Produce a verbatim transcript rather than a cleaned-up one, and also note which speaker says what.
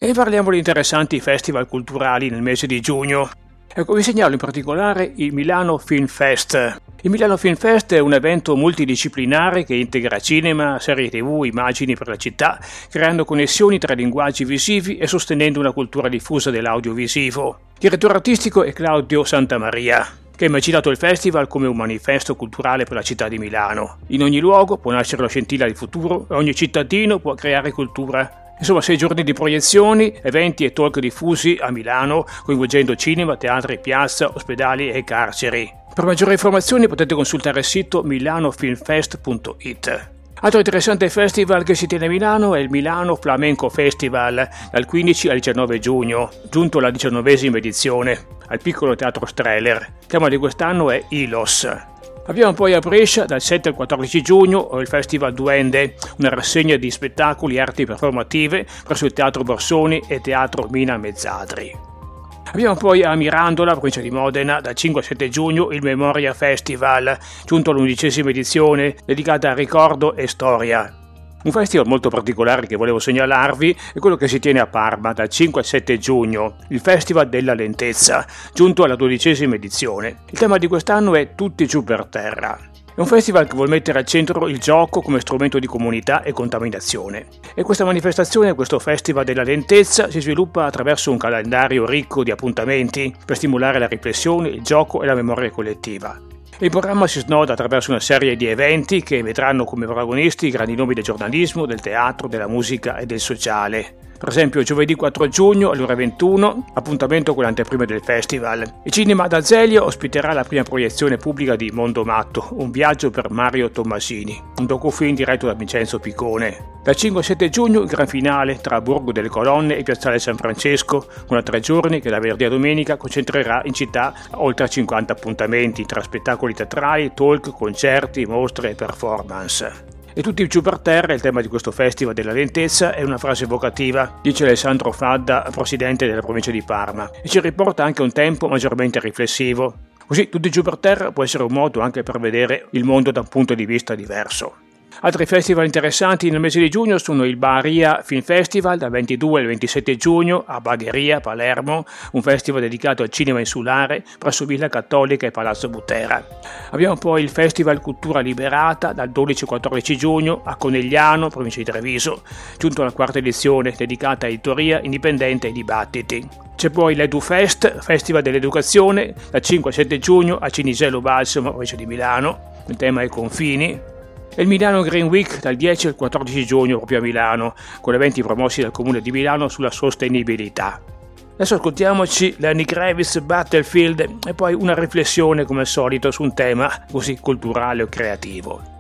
Speaker 1: E parliamo di interessanti festival culturali nel mese di giugno. Ecco, vi segnalo in particolare il Milano Film Fest. Il Milano Film Fest è un evento multidisciplinare che integra cinema, serie tv, immagini per la città, creando connessioni tra linguaggi visivi e sostenendo una cultura diffusa dell'audiovisivo. Il direttore artistico è Claudio Santamaria, che ha immaginato il festival come un manifesto culturale per la città di Milano. In ogni luogo può nascere la scintilla del futuro e ogni cittadino può creare cultura. Insomma, sei giorni di proiezioni, eventi e talk diffusi a Milano, coinvolgendo cinema, teatri, piazza, ospedali e carceri. Per maggiori informazioni potete consultare il sito milano film fest punto it. Altro interessante festival che si tiene a Milano è il Milano Flamenco Festival, dal quindici al diciannove giugno, giunto alla diciannovesima edizione, al piccolo teatro Streller. Il tema di quest'anno è Ilos. Abbiamo poi a Brescia, dal sette al quattordici giugno, il Festival Duende, una rassegna di spettacoli e arti performative presso il Teatro Borsoni e Teatro Mina Mezzadri. Abbiamo poi a Mirandola, provincia di Modena, dal cinque al sette giugno, il Memoria Festival, giunto all'undicesima edizione, dedicata a ricordo e storia. Un festival molto particolare che volevo segnalarvi è quello che si tiene a Parma dal cinque al sette giugno, il Festival della Lentezza, giunto alla dodicesima edizione. Il tema di quest'anno è Tutti giù per terra. È un festival che vuole mettere al centro il gioco come strumento di comunità e contaminazione. E questa manifestazione, questo Festival della Lentezza, si sviluppa attraverso un calendario ricco di appuntamenti per stimolare la riflessione, il gioco e la memoria collettiva. Il programma si snoda attraverso una serie di eventi che vedranno come protagonisti i grandi nomi del giornalismo, del teatro, della musica e del sociale. Per esempio, giovedì quattro giugno alle ore ventuno, appuntamento con l'anteprima del festival. Il Cinema d'Azeglio ospiterà la prima proiezione pubblica di Mondo Matto, un viaggio per Mario Tommasini, un docufilm diretto da Vincenzo Piccone. Dal cinque al sette giugno il gran finale tra Borgo delle Colonne e Piazzale San Francesco, con tre giorni che da venerdì a domenica concentrerà in città oltre a cinquanta appuntamenti tra spettacoli teatrali, talk, concerti, mostre e performance. E tutti giù per terra, il tema di questo Festival della Lentezza, è una frase evocativa, dice Alessandro Fadda, presidente della provincia di Parma, e ci riporta anche un tempo maggiormente riflessivo. Così tutti giù per terra può essere un modo anche per vedere il mondo da un punto di vista diverso. Altri festival interessanti nel mese di giugno sono il Baharia Film Festival dal ventidue al ventisette giugno a Bagheria, Palermo, un festival dedicato al cinema insulare presso Villa Cattolica e Palazzo Butera. Abbiamo poi il Festival Cultura Liberata dal dodici al quattordici giugno a Conegliano, provincia di Treviso, giunto alla quarta edizione dedicata a editoria indipendente e dibattiti. C'è poi l'EduFest, Festival dell'Educazione, dal cinque al sette giugno a Cinisello Balsamo, provincia di Milano. Il tema è Confini. E il Milano Green Week dal dieci al quattordici giugno proprio a Milano, con eventi promossi dal Comune di Milano sulla sostenibilità. Adesso ascoltiamoci Lenny Kravitz Battlefield e poi una riflessione come al solito su un tema così culturale o creativo.